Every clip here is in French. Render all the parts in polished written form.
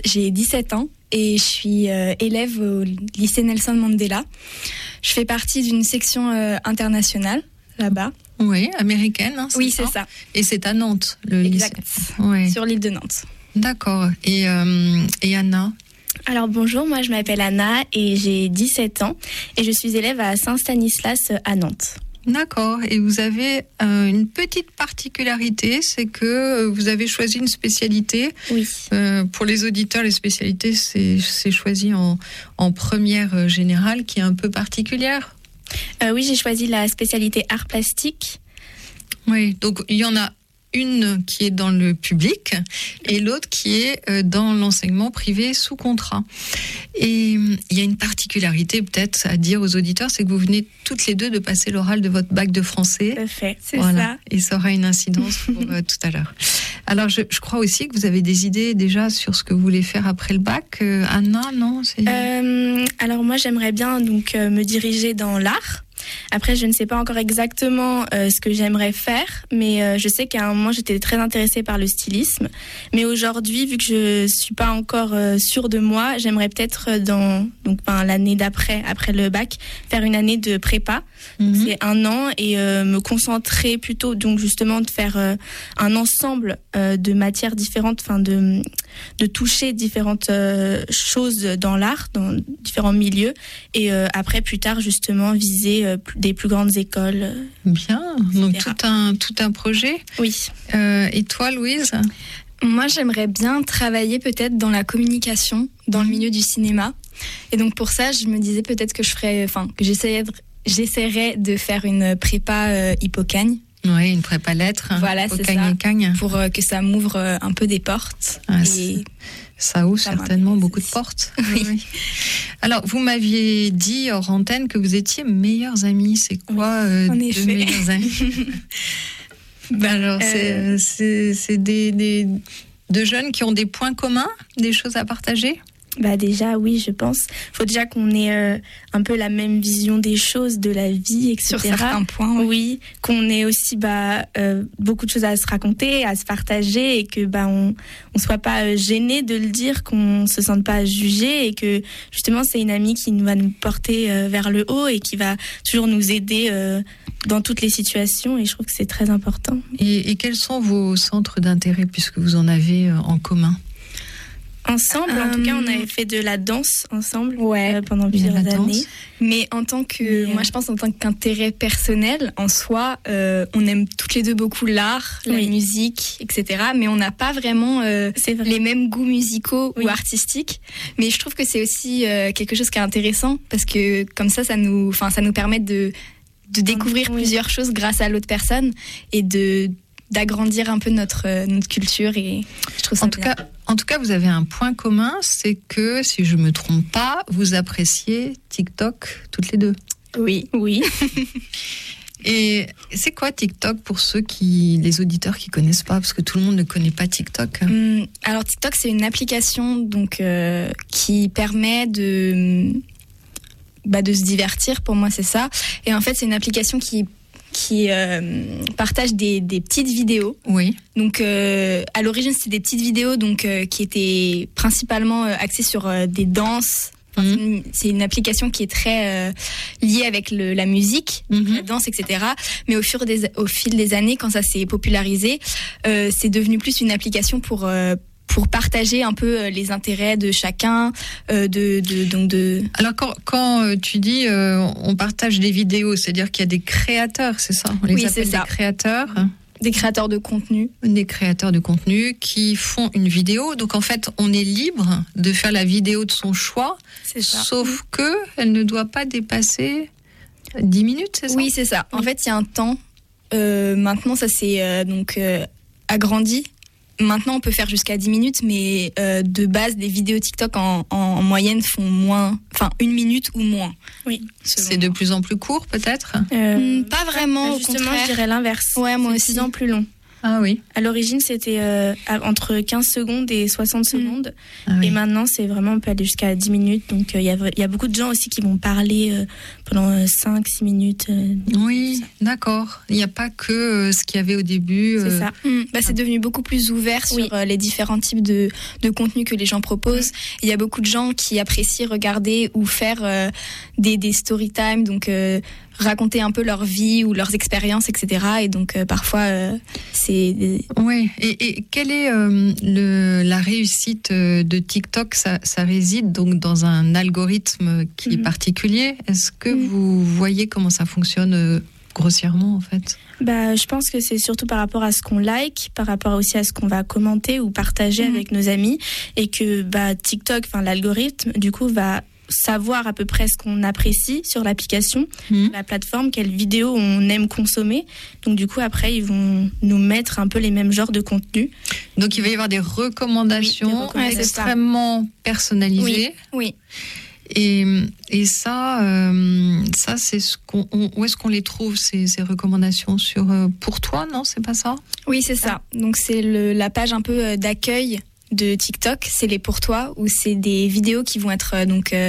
j'ai 17 ans et je suis élève au lycée Nelson Mandela. Je fais partie d'une section internationale là-bas. Oui, américaine. Hein, oui, c'est ça. Et c'est à Nantes, le exact. lycée. Ouais. Sur l'île de Nantes. D'accord. Et Anna? Alors bonjour, moi je m'appelle Anna et j'ai 17 ans et je suis élève à Saint-Stanislas à Nantes. D'accord. Et vous avez une petite particularité, c'est que vous avez choisi une spécialité. Oui. Pour les auditeurs, les spécialités, c'est choisi en première générale, qui est un peu particulière. Oui, j'ai choisi la spécialité art plastique. Oui, donc il y en a une qui est dans le public et l'autre qui est dans l'enseignement privé sous contrat. Et il y a une particularité peut-être à dire aux auditeurs, c'est que vous venez toutes les deux de passer l'oral de votre bac de français. Tout à fait, c'est ça. Et ça aura une incidence pour tout à l'heure. Alors je crois aussi que vous avez des idées déjà sur ce que vous voulez faire après le bac. Anna, non alors moi j'aimerais bien donc me diriger dans l'art. Après, je ne sais pas encore exactement ce que j'aimerais faire, mais je sais qu'à un moment, j'étais très intéressée par le stylisme. Mais aujourd'hui, vu que je ne suis pas encore sûre de moi, j'aimerais peut-être l'année d'après, après le bac, faire une année de prépa. Mm-hmm. C'est 1 an et me concentrer plutôt, donc justement, de faire un ensemble de matières différentes, de toucher différentes choses dans l'art, dans différents milieux. Et après, plus tard, justement, viser des plus grandes écoles. Bien, donc tout un projet. Oui. Et toi, Louise ? Moi, j'aimerais bien travailler peut-être dans la communication, dans le milieu du cinéma. Et donc pour ça, je me disais peut-être que j'essaierais de faire une prépa Hippocagne. Oui, une prépa lettres. Voilà, c'est ça. Pour que ça m'ouvre un peu des portes. Ça ouvre certainement beaucoup de portes. Oui. Alors, vous m'aviez dit hors antenne que vous étiez meilleures amies. C'est quoi deux meilleures amies? Alors, c'est deux jeunes qui ont des points communs, des choses à partager? Déjà, oui, je pense. Il faut déjà qu'on ait un peu la même vision des choses, de la vie, etc. Sur certains points. Oui, qu'on ait aussi beaucoup de choses à se raconter, à se partager et que on soit pas gêné de le dire, qu'on se sente pas jugé et que justement c'est une amie qui va nous porter vers le haut et qui va toujours nous aider dans toutes les situations et je trouve que c'est très important. Et quels sont vos centres d'intérêt puisque vous en avez en commun? Ensemble, en tout cas, on avait fait de la danse ensemble pendant plusieurs années. Mais moi, je pense en tant qu'intérêt personnel, en soi, on aime toutes les deux beaucoup l'art, la musique, etc. Mais on n'a pas vraiment les mêmes goûts musicaux ou artistiques. Mais je trouve que c'est aussi quelque chose qui est intéressant parce que comme ça nous permet de découvrir plusieurs choses grâce à l'autre personne et d'agrandir un peu notre culture et je trouve ça bien. En tout cas, vous avez un point commun, c'est que, si je ne me trompe pas, vous appréciez TikTok toutes les deux. Oui. Et c'est quoi TikTok pour les auditeurs qui ne connaissent pas, parce que tout le monde ne connaît pas TikTok? Alors TikTok, c'est une application qui permet de se divertir, pour moi c'est ça. Et en fait, c'est une application qui partage des petites vidéos. Oui. Donc, à l'origine, c'était des petites vidéos qui étaient principalement axées sur des danses. C'est une application qui est très liée avec la musique, la danse, etc. Mais au fil des années, quand ça s'est popularisé, c'est devenu plus une application pour partager un peu les intérêts de chacun. Alors quand tu dis on partage des vidéos, c'est-à-dire qu'il y a des créateurs, c'est ça? On les appelle des créateurs. Des créateurs de contenu. Des créateurs de contenu qui font une vidéo. Donc en fait, on est libre de faire la vidéo de son choix, sauf que elle ne doit pas dépasser 10 minutes, c'est ça? Oui, c'est ça. En fait, il y a un temps. Maintenant, ça s'est agrandi. Maintenant, on peut faire jusqu'à 10 minutes, mais de base, des vidéos TikTok en moyenne font 1 minute ou moins. Oui. C'est de plus en plus court, peut-être? Pas vraiment, au justement, contraire. je dirais l'inverse. Ouais, moi aussi. De plus en plus long. Ah oui. À l'origine, c'était entre 15 secondes et 60 secondes. Ah oui. Et maintenant, c'est vraiment, on peut aller jusqu'à 10 minutes. Donc, il y a beaucoup de gens aussi qui vont parler pendant 5-6 minutes. Oui, d'accord. Il n'y a pas que ce qu'il y avait au début. C'est ça. C'est devenu beaucoup plus ouvert sur les différents types de contenus que les gens proposent. Il y a beaucoup de gens qui apprécient regarder ou faire des story time, donc raconter un peu leur vie ou leurs expériences, etc. Et donc parfois c'est... Oui, et quelle est la réussite de TikTok? Ça réside donc dans un algorithme qui est particulier. Est-ce que vous voyez comment ça fonctionne grossièrement en fait? Je pense que c'est surtout par rapport à ce qu'on like, par rapport aussi à ce qu'on va commenter ou partager avec nos amis, et que TikTok, l'algorithme, du coup, va savoir à peu près ce qu'on apprécie sur l'application, la plateforme, quelles vidéos on aime consommer. Donc du coup, après, ils vont nous mettre un peu les mêmes genres de contenus. Donc il va y avoir des recommandations extrêmement personnalisées. Oui. Et ça c'est où est-ce qu'on les trouve, ces recommandations sur Pour toi, non, c'est pas ça? Oui, c'est ça. Donc c'est la page un peu d'accueil de TikTok, c'est les Pour toi, où c'est des vidéos qui vont être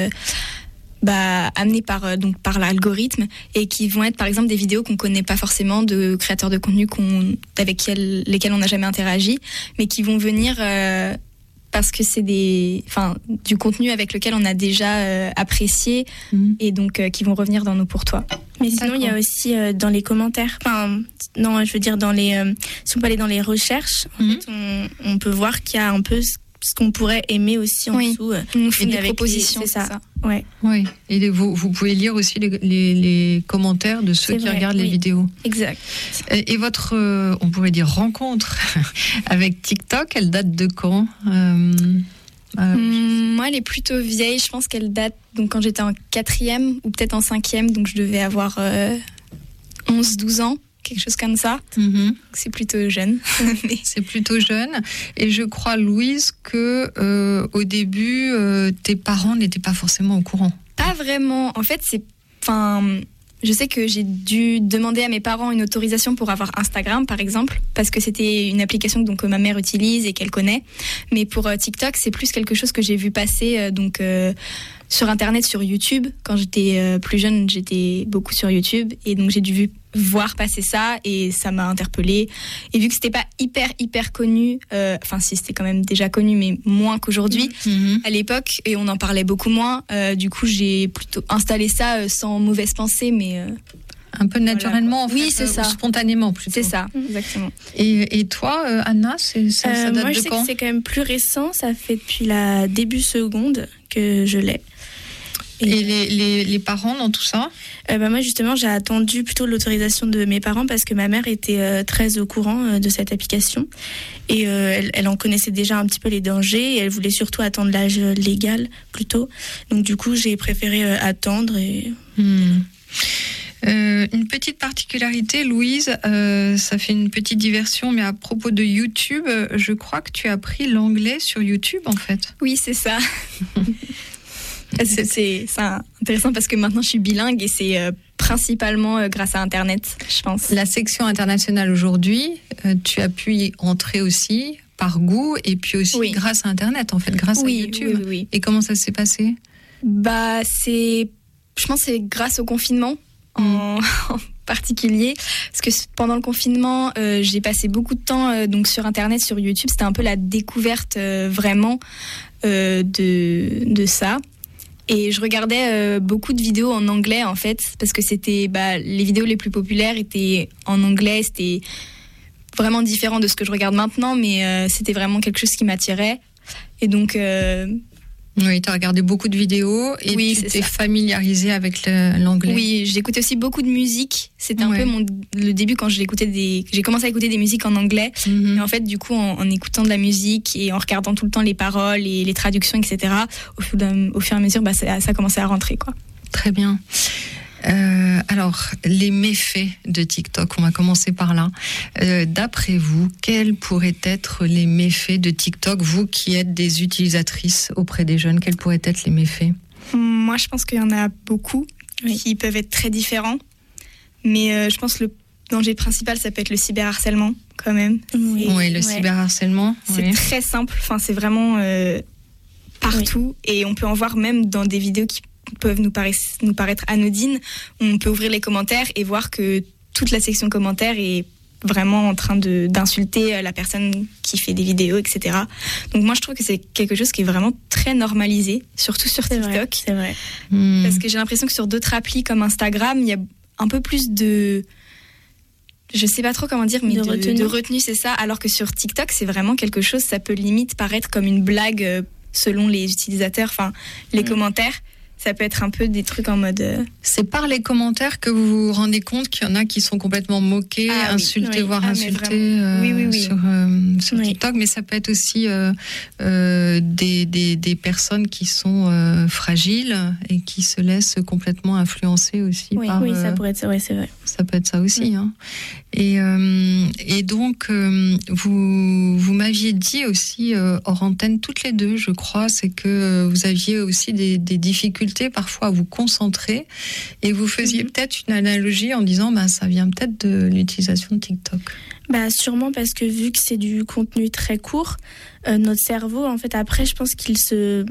amenées par l'algorithme, et qui vont être par exemple des vidéos qu'on connaît pas forcément, de créateurs de contenu avec lesquels on n'a jamais interagi, mais qui vont venir parce que c'est du contenu avec lequel on a déjà apprécié, et donc qui vont revenir dans nos Pour toi. Mais sinon, il y a aussi dans les commentaires, je veux dire si on peut aller dans les recherches, en fait, on peut voir qu'il y a un peu ce qu'on pourrait aimer aussi en dessous. Nous font des propositions, c'est ça. Ouais. Oui, et vous pouvez lire aussi les commentaires de ceux qui regardent les vidéos. Exact. Et votre, on pourrait dire, rencontre avec TikTok, elle date de quand? Moi, elle est plutôt vieille. Je pense qu'elle date donc quand j'étais en 4e ou peut-être en 5e, donc je devais avoir 11-12 ans. Quelque chose comme ça. C'est plutôt jeune. C'est plutôt jeune. Et je crois, Louise, que au début, tes parents n'étaient pas forcément au courant. Pas vraiment. En fait, je sais que j'ai dû demander à mes parents une autorisation pour avoir Instagram, par exemple, parce que c'était une application que ma mère utilise et qu'elle connaît. Mais pour TikTok, c'est plus quelque chose que j'ai vu passer sur Internet, sur YouTube. Quand j'étais plus jeune, j'étais beaucoup sur YouTube, et donc j'ai dû voir passer ça, et ça m'a interpellée. Et vu que c'était pas hyper connu, si, c'était quand même déjà connu, mais moins qu'aujourd'hui à l'époque, et on en parlait beaucoup moins, du coup j'ai plutôt installé ça sans mauvaise pensée, mais un peu naturellement, en fait. Oui, c'est ça. Ou spontanément, plutôt. C'est ça, exactement. Et toi, Anna, ça date moi, je de sais quand? que c'est quand même plus récent. Ça fait depuis la début seconde que je l'ai. Et les parents dans tout ça? Moi, justement, j'ai attendu plutôt l'autorisation de mes parents, parce que ma mère était très au courant de cette application. Et elle en connaissait déjà un petit peu les dangers, et elle voulait surtout attendre l'âge légal, plutôt. Donc, du coup, j'ai préféré attendre. Une petite particularité, Louise, ça fait une petite diversion, mais à propos de YouTube, je crois que tu as appris l'anglais sur YouTube, en fait. Oui, c'est ça. C'est intéressant parce que maintenant je suis bilingue, et c'est principalement grâce à Internet, je pense. La section internationale aujourd'hui, tu as pu y entrer aussi par goût, et puis aussi grâce à Internet, en fait, grâce à YouTube. Oui. Et comment ça s'est passé? Je pense que c'est grâce au confinement en particulier, parce que pendant le confinement, j'ai passé beaucoup de temps donc sur Internet, sur YouTube. C'était un peu la découverte vraiment de ça. Et je regardais beaucoup de vidéos en anglais, en fait, parce que c'était les vidéos les plus populaires étaient en anglais. C'était vraiment différent de ce que je regarde maintenant, mais c'était vraiment quelque chose qui m'attirait. Et donc... Oui, tu as regardé beaucoup de vidéos, et tu t'es familiarisée avec l'anglais. Oui, j'écoutais aussi beaucoup de musique. C'était un peu le début, quand j'ai commencé à écouter des musiques en anglais. Et en fait, du coup, en écoutant de la musique et en regardant tout le temps les paroles et les traductions, etc., au fur et à mesure, ça commençait à rentrer, quoi. Très bien. Alors, les méfaits de TikTok, on va commencer par là. D'après vous, quels pourraient être les méfaits de TikTok, vous qui êtes des utilisatrices auprès des jeunes, quels pourraient être les méfaits? Moi, je pense qu'il y en a beaucoup qui peuvent être très différents. Mais je pense le danger principal, ça peut être le cyberharcèlement, quand même. Oui, le cyberharcèlement. C'est très simple. Enfin, c'est vraiment partout. Et on peut en voir même dans des vidéos qui peuvent nous paraître anodines. On peut ouvrir les commentaires et voir que toute la section commentaires est vraiment en train d'insulter la personne qui fait des vidéos, etc. Donc moi, je trouve que c'est quelque chose qui est vraiment très normalisé, surtout sur TikTok. C'est vrai. Parce que j'ai l'impression que sur d'autres applis comme Instagram, il y a un peu plus de... Je sais pas trop comment dire, mais de retenue, c'est ça. Alors que sur TikTok, c'est vraiment quelque chose, ça peut limite paraître comme une blague selon les utilisateurs, enfin les commentaires. Ça peut être un peu des trucs en mode... C'est par les commentaires que vous vous rendez compte qu'il y en a qui sont complètement moqués, insultés, voire insultés sur TikTok. Mais ça peut être aussi des personnes qui sont fragiles et qui se laissent complètement influencer aussi par... Oui, ça pourrait être ça, c'est vrai. Ça peut être ça aussi. Hein. Et donc, vous m'aviez dit aussi, hors antenne, toutes les deux, je crois, c'est que vous aviez aussi des difficultés parfois à vous concentrer, et vous faisiez peut-être une analogie en disant ça vient peut-être de l'utilisation de TikTok. Sûrement parce que vu que c'est du contenu très court, notre cerveau, en fait, après, je pense qu'il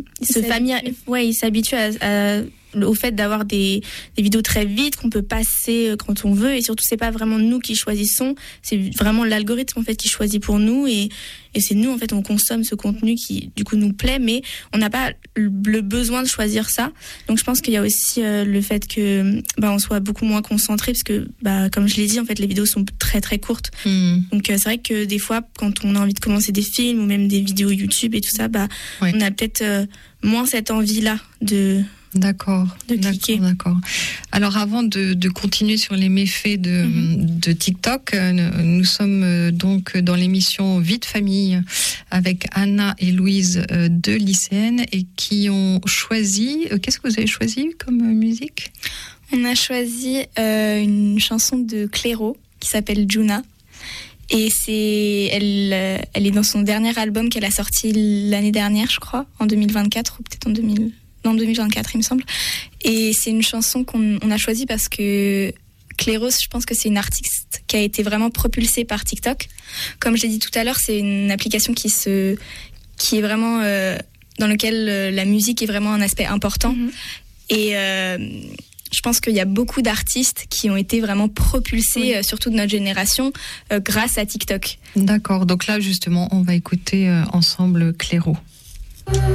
s'habitue au fait d'avoir des vidéos très vite qu'on peut passer quand on veut, et surtout c'est pas vraiment nous qui choisissons, c'est vraiment l'algorithme en fait qui choisit pour nous, et c'est nous en fait on consomme ce contenu qui du coup nous plaît, mais on n'a pas le besoin de choisir ça. Donc je pense qu'il y a aussi le fait que on soit beaucoup moins concentré, parce que comme je l'ai dit en fait les vidéos sont très très courtes. Donc c'est vrai que des fois quand on a envie de commencer des films ou même des vidéos YouTube et tout ça, on a peut-être moins cette envie là de cliquer. D'accord. Alors avant de continuer sur les méfaits de TikTok, nous sommes donc dans l'émission Vie de famille avec Anna et Louise, deux lycéennes, et qui ont choisi... Qu'est-ce que vous avez choisi comme musique ? On a choisi une chanson de Clairo qui s'appelle Juna. Et elle est dans son dernier album qu'elle a sorti l'année dernière, je crois, en 2024 ou peut-être en 2024, il me semble. Et c'est une chanson qu'on a choisie parce que Clairo, je pense que c'est une artiste qui a été vraiment propulsée par TikTok. Comme je l'ai dit tout à l'heure, c'est une application qui est vraiment dans laquelle la musique est vraiment un aspect important. Et je pense qu'il y a beaucoup d'artistes qui ont été vraiment propulsés, surtout de notre génération, grâce à TikTok. D'accord. Donc là, justement, on va écouter ensemble Clairo.